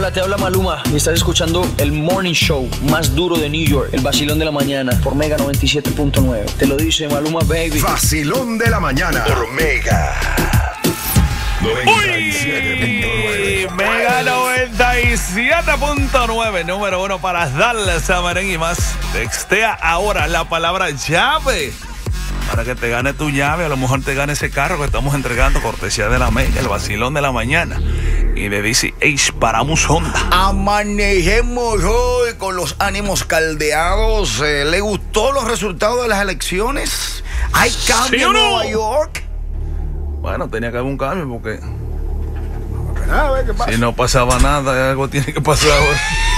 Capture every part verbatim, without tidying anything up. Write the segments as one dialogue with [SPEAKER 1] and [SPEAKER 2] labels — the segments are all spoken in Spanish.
[SPEAKER 1] Hola, te habla Maluma y estás escuchando el Morning Show más duro de New York, el vacilón de la mañana por Mega noventa y siete punto nueve. Te lo dice Maluma, baby.
[SPEAKER 2] Vacilón de la mañana por Mega noventa y siete punto nueve.
[SPEAKER 3] Mega noventa y siete punto nueve, número uno para darle esa merengue y más. Textea ahora la palabra llave para que te gane tu llave. A lo mejor te gane ese carro que estamos entregando, cortesía de la Mega, el vacilón de la mañana. Y de D C H Paramus Honda.
[SPEAKER 4] Amanejemos hoy con los ánimos caldeados. Eh, ¿Le gustó los resultados de las elecciones? ¿Hay cambio
[SPEAKER 3] ¿Sí o
[SPEAKER 4] en
[SPEAKER 3] no?
[SPEAKER 4] Nueva York?
[SPEAKER 3] Bueno, tenía que haber un cambio porque
[SPEAKER 4] A ver, ¿qué pasa?
[SPEAKER 3] si no pasaba nada, algo tiene que pasar ahora.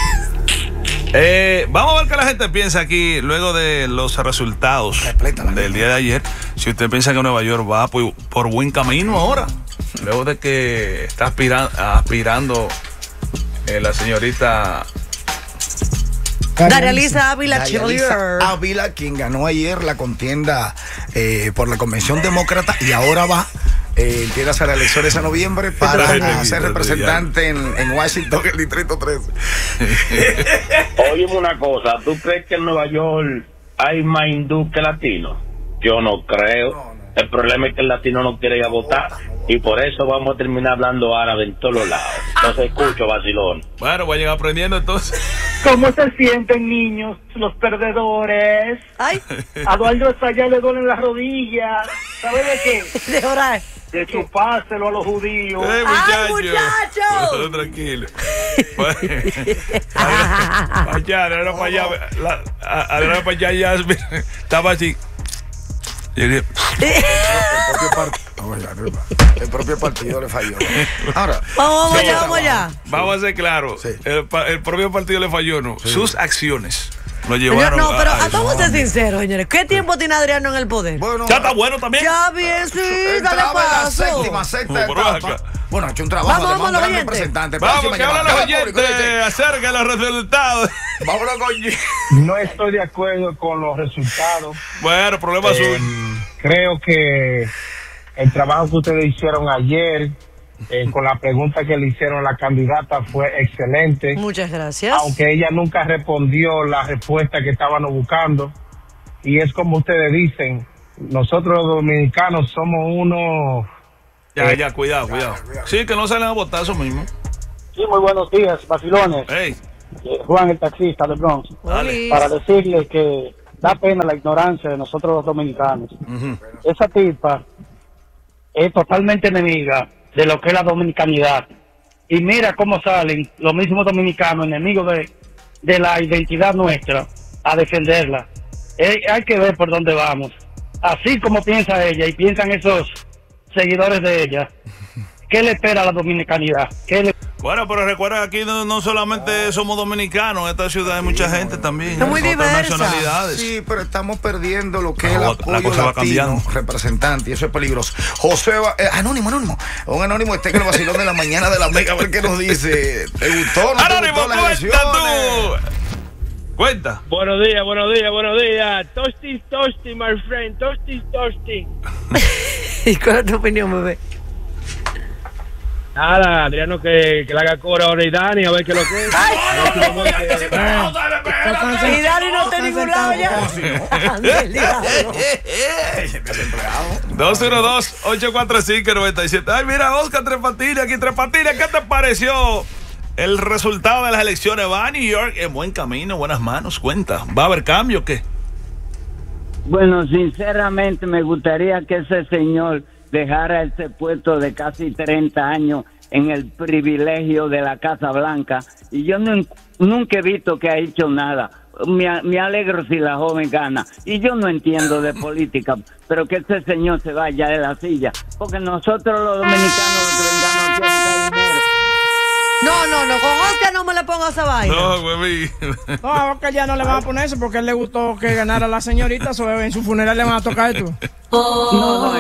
[SPEAKER 3] Eh, vamos a ver qué la gente piensa aquí luego de los resultados
[SPEAKER 4] Repleta la
[SPEAKER 3] del
[SPEAKER 4] gente.
[SPEAKER 3] día de ayer. Si usted piensa que Nueva York va por, por buen camino ahora, luego de que está aspira, aspirando eh, la señorita
[SPEAKER 5] Darelisa Ávila,
[SPEAKER 4] Darelisa
[SPEAKER 5] cheerleader.
[SPEAKER 4] Ávila, quien ganó ayer la contienda eh, por la Convención Demócrata y ahora va, eh, quiere hacer elecciones a noviembre para
[SPEAKER 3] Pero,
[SPEAKER 4] ser
[SPEAKER 3] pero,
[SPEAKER 4] representante en, en Washington, el Distrito trece.
[SPEAKER 6] Óyeme una cosa, ¿tú crees que en Nueva York hay más hindú que latino? Yo no creo. El problema es que el latino no quiere ir a votar y por eso vamos a terminar hablando árabe en todos los lados. Entonces escucho, vacilón.
[SPEAKER 3] Bueno, voy a llegar aprendiendo entonces.
[SPEAKER 7] ¿Cómo se sienten, niños, los perdedores?
[SPEAKER 5] Ay,
[SPEAKER 7] A Eduardo hasta allá le duelen las rodillas. ¿Sabe de qué?
[SPEAKER 5] de orar.
[SPEAKER 7] De chupárselo a los judíos.
[SPEAKER 3] Eh,
[SPEAKER 5] ¡Ay,
[SPEAKER 3] muchacho.
[SPEAKER 5] muchacho!
[SPEAKER 3] Tranquilo. Bueno, para allá, no era para allá. La, a, a, no era para allá, ya estaba así. Y dije,
[SPEAKER 4] El propio, part- oh, ya, arriba. El propio partido le falló. Ahora,
[SPEAKER 5] Vamos, vamos
[SPEAKER 4] sí,
[SPEAKER 5] allá, vamos allá.
[SPEAKER 3] vamos a ser claros.
[SPEAKER 4] Sí.
[SPEAKER 3] El, pa- el propio partido le falló, ¿no? Sus acciones lo
[SPEAKER 5] Señor,
[SPEAKER 3] llevaron
[SPEAKER 5] no, pero
[SPEAKER 3] a, a
[SPEAKER 5] vamos a ser sinceros, señores. ¿Qué tiempo tiene Adriano en el poder?
[SPEAKER 4] bueno,
[SPEAKER 3] Ya está bueno también.
[SPEAKER 5] Ya bien, sí, dale
[SPEAKER 4] entraba en la
[SPEAKER 5] paso.
[SPEAKER 4] séptima, sexta
[SPEAKER 3] Oh, pero
[SPEAKER 4] etapa.
[SPEAKER 3] acá.
[SPEAKER 4] Bueno, ha hecho un trabajo
[SPEAKER 5] Vamos,
[SPEAKER 4] de
[SPEAKER 5] vamos,
[SPEAKER 4] un
[SPEAKER 5] los
[SPEAKER 4] gran
[SPEAKER 5] oyentes.
[SPEAKER 4] representante.
[SPEAKER 3] Vamos,
[SPEAKER 4] Próxima
[SPEAKER 3] que hablan
[SPEAKER 4] llamada.
[SPEAKER 3] los
[SPEAKER 4] Dale, público,
[SPEAKER 3] oyentes
[SPEAKER 4] dice.
[SPEAKER 3] acerca de los resultados.
[SPEAKER 4] Vámonos con
[SPEAKER 7] No estoy de acuerdo con los resultados.
[SPEAKER 3] Bueno, problema
[SPEAKER 7] Eh,
[SPEAKER 3] suyo.
[SPEAKER 7] creo que el trabajo que ustedes hicieron ayer, eh, con la pregunta que le hicieron a la candidata, fue excelente.
[SPEAKER 5] Muchas gracias.
[SPEAKER 7] Aunque ella nunca respondió la respuesta que estábamos buscando. Y es como ustedes dicen, nosotros los dominicanos somos unos...
[SPEAKER 3] Ya, ya, cuidado, cuidado. Sí, que no salen a votar eso mismo.
[SPEAKER 7] Sí, muy buenos días, vacilones.
[SPEAKER 3] Ey,
[SPEAKER 7] Eh, Juan, el taxista de Bronx.
[SPEAKER 3] dale.
[SPEAKER 5] Olis.
[SPEAKER 7] Para decirle que da pena la ignorancia de nosotros los dominicanos.
[SPEAKER 3] Ujú.
[SPEAKER 7] Esa tipa es totalmente enemiga de lo que es la dominicanidad. Y mira cómo salen los mismos dominicanos, enemigos de, de la identidad nuestra, a defenderla. Eh, hay que ver por dónde vamos. Así como piensa ella y piensan esos seguidores de ella, ¿qué le espera a la dominicanidad? ¿Qué le...
[SPEAKER 3] Bueno, pero recuerda que aquí no, no solamente somos dominicanos, en esta ciudad hay mucha gente también.
[SPEAKER 5] Es muy
[SPEAKER 3] otras
[SPEAKER 5] diversa.
[SPEAKER 3] nacionalidades.
[SPEAKER 4] Sí, pero estamos perdiendo lo que
[SPEAKER 3] La
[SPEAKER 4] es el
[SPEAKER 3] co-
[SPEAKER 4] apoyo
[SPEAKER 3] la cosa va
[SPEAKER 4] latino
[SPEAKER 3] cambiando.
[SPEAKER 4] representante, y eso es peligroso. José, va- eh, anónimo, anónimo. Un anónimo está en el vacilón de la mañana de la Mega, a ver qué nos dice. ¿Te gustó? ¿No te
[SPEAKER 3] Anónimo,
[SPEAKER 4] gustó las
[SPEAKER 3] cuenta
[SPEAKER 4] elecciones?
[SPEAKER 3] tú. Cuenta.
[SPEAKER 8] Buenos días, buenos días, buenos días. Toasty, toasty, my friend. Toasty, toasty.
[SPEAKER 5] ¿Y cuál es tu opinión, bebé?
[SPEAKER 8] Nada, Adriano, que, que le haga coro ahora y Dani, a ver qué es lo que es.
[SPEAKER 5] Y Dani no está en ningún lado ya. Ándale, diablo.
[SPEAKER 3] dos uno dos, ocho cuatro cinco, nueve siete. Ay, mira, Oscar Tres Patines, aquí Tres Patines. ¿Qué te pareció el resultado de las elecciones? Va a New York en buen camino, buenas manos. Cuenta, ¿va a haber cambio o qué?
[SPEAKER 9] Bueno, sinceramente me gustaría que ese señor dejara ese puesto de casi treinta años en el privilegio de la Casa Blanca. Y yo no, nunca he visto que ha hecho nada. Me, me alegro si la joven gana. Y yo no entiendo de política, pero que ese señor se vaya de la silla. Porque nosotros los dominicanos los que vengamos aquí a buscar dinero.
[SPEAKER 5] No, no, no, con Oscar no me le pongo esa vaina.
[SPEAKER 3] No, güey.
[SPEAKER 10] No, a Oscar ya no le van a poner eso porque a él le gustó que ganara la señorita, so en su funeral le van a tocar esto.
[SPEAKER 9] No,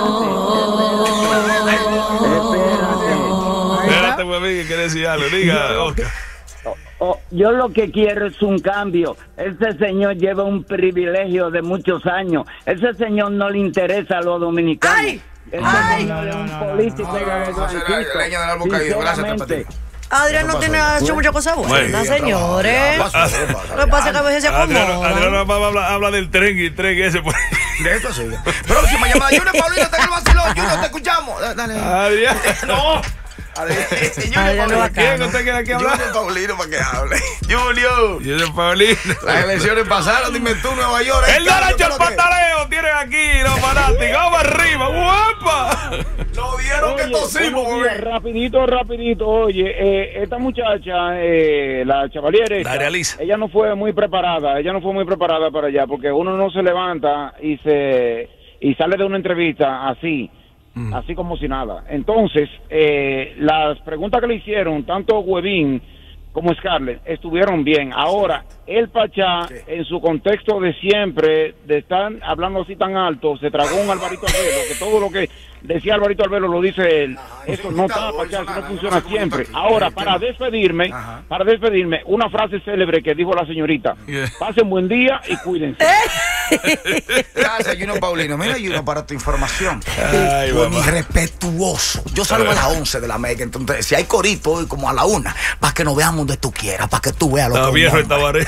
[SPEAKER 9] no, espérate.
[SPEAKER 3] Espérate, güey, que quiere decir algo. Diga, Oscar.
[SPEAKER 9] Oh, yo lo que quiero es un cambio. Ese señor lleva un privilegio de muchos años. Ese señor no le interesa a los dominicanos.
[SPEAKER 5] ¡Ay!
[SPEAKER 9] Ese
[SPEAKER 5] ¡Ay!
[SPEAKER 9] señor es un político.
[SPEAKER 4] No, no, no, no, será leña del árbol caído. Gracias,
[SPEAKER 9] Sinceramente,
[SPEAKER 4] Tapatí.
[SPEAKER 5] Adrián no tiene hecho muchas cosas buenas, señores.
[SPEAKER 4] Pasó, pasó.
[SPEAKER 5] Lo que pasa es que a veces se
[SPEAKER 3] Adrián,
[SPEAKER 5] acomodan.
[SPEAKER 3] Adrián habla, habla del tren y tren ese. Por ahí.
[SPEAKER 4] De esto sí. Próxima llamada. Junior Paulino, te el vacilón. Junior, te escuchamos. Dale.
[SPEAKER 3] Adrián.
[SPEAKER 4] No. Adrián,
[SPEAKER 5] Adrián no va a
[SPEAKER 3] ¿Quién usted quiere que hable?
[SPEAKER 4] Junior Paulino para que hable. Junior.
[SPEAKER 3] Junior Paulino.
[SPEAKER 4] Las elecciones pasaron, dime tú, Nueva York.
[SPEAKER 3] El derecho al pataleo tienen aquí los fanáticos. Vamos arriba, guapa.
[SPEAKER 4] Lo vieron que tosimos,
[SPEAKER 8] buenos días, rapidito, rapidito. Oye, eh, esta muchacha, eh, la chavaliere,
[SPEAKER 3] La realiza.
[SPEAKER 8] ella no fue muy preparada, ella no fue muy preparada para allá, porque uno no se levanta y se y sale de una entrevista así, mm. así como si nada. Entonces, eh, las preguntas que le hicieron, tanto Huevín como Scarlett, estuvieron bien. Ahora, el Pachá, en su contexto de siempre, de estar hablando así tan alto, se tragó un Alvarito Albelo, que todo lo que decía Alvarito Albelo lo dice él. Eso no está, Pachá, eso no funciona siempre. Ahora, para despedirme, para despedirme, una frase célebre que dijo la señorita. Pasen buen día y cuídense.
[SPEAKER 4] Gracias, Junior Paulino. Mira, Junior, para tu información.
[SPEAKER 3] Ay,
[SPEAKER 4] Fue
[SPEAKER 3] mamá.
[SPEAKER 4] muy respetuoso. Yo salgo a las once de la mega, entonces si hay corito hoy como a la una, para que nos veamos donde tú quieras, para que tú veas lo
[SPEAKER 3] Está
[SPEAKER 4] que
[SPEAKER 3] viejo
[SPEAKER 4] uno
[SPEAKER 3] el Tabaré.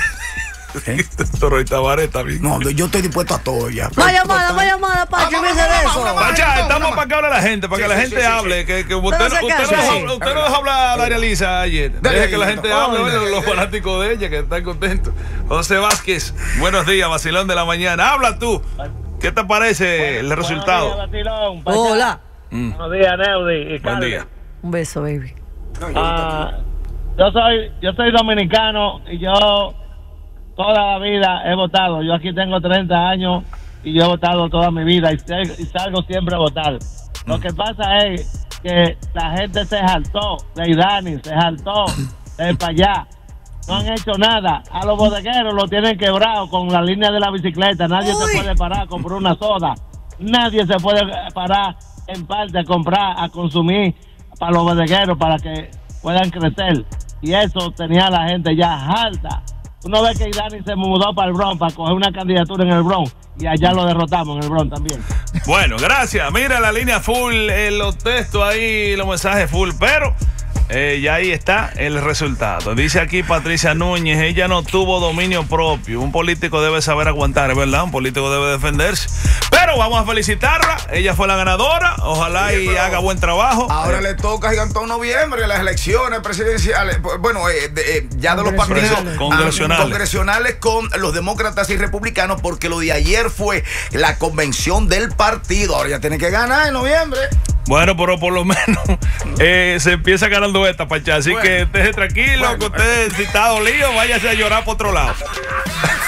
[SPEAKER 3] Roy Tabaré está bien.
[SPEAKER 4] No, yo estoy dispuesto a todo ya.
[SPEAKER 5] Más llamada, más llamada, Pacho, olvídese de eso.
[SPEAKER 3] Pacha, estamos para que hable la gente, para que la gente hable. Que, que usted,
[SPEAKER 5] Pero se
[SPEAKER 3] usted,
[SPEAKER 5] cansa,
[SPEAKER 3] no,
[SPEAKER 5] sí.
[SPEAKER 3] habla- usted no dejó hablar a Daria Lisa ayer.
[SPEAKER 4] Dale,
[SPEAKER 3] Deje que la
[SPEAKER 4] dale,
[SPEAKER 3] gente
[SPEAKER 4] dale.
[SPEAKER 3] hable,
[SPEAKER 4] Dale,
[SPEAKER 3] bueno,
[SPEAKER 4] dale,
[SPEAKER 3] los
[SPEAKER 4] dale.
[SPEAKER 3] fanáticos de ella que están contentos. José Vázquez, buenos días, vacilón de la mañana. Habla tú. ¿Qué te parece el resultado?
[SPEAKER 8] Buenos días, vacilón, Pachá.
[SPEAKER 5] Hola.
[SPEAKER 3] Mm,
[SPEAKER 8] Buenos días, Neudi y
[SPEAKER 3] buen
[SPEAKER 8] Carmen.
[SPEAKER 3] día.
[SPEAKER 5] Un beso, baby.
[SPEAKER 8] Ah, yo soy yo soy dominicano y yo toda la vida he votado. Yo aquí tengo treinta años y yo he votado toda mi vida y, sé- y salgo siempre a votar. Lo que pasa es que la gente se jaltó de Idani, se jaltó de para allá. No han hecho nada. A los bodegueros lo tienen quebrado con la línea de la bicicleta. Nadie
[SPEAKER 5] Uy.
[SPEAKER 8] se puede parar a comprar una soda. Nadie se puede parar en parte a comprar, a consumir para los bodegueros para que puedan crecer. Y eso tenía la gente ya harta. Uno ve que Idani se mudó para el Bronx para coger una candidatura en el Bronx y allá lo derrotamos en el Bronx también.
[SPEAKER 3] Bueno, gracias. Mira la línea full, eh, los textos ahí, los mensajes full, pero eh, ya ahí está el resultado. Dice aquí Patricia Núñez, ella no tuvo dominio propio. Un político debe saber aguantar, es verdad, un político debe defenderse. Pero vamos a felicitarla, ella fue la ganadora, ojalá
[SPEAKER 4] Sí,
[SPEAKER 3] y
[SPEAKER 4] pero
[SPEAKER 3] haga buen trabajo.
[SPEAKER 4] Ahora
[SPEAKER 3] Eh,
[SPEAKER 4] le toca gigantón noviembre las elecciones presidenciales, bueno, eh, de, eh, ya de los partidos
[SPEAKER 3] Congresionales. Congresionales.
[SPEAKER 4] ah, congresionales con los demócratas y republicanos, porque lo de ayer fue la convención del partido. Ahora ya tiene que ganar en noviembre.
[SPEAKER 3] Bueno, pero por lo menos eh, se empieza ganando esta, Pachá. Así
[SPEAKER 4] Bueno.
[SPEAKER 3] que esté tranquilo,
[SPEAKER 4] Bueno.
[SPEAKER 3] que usted si está dolido, váyase a llorar por otro lado.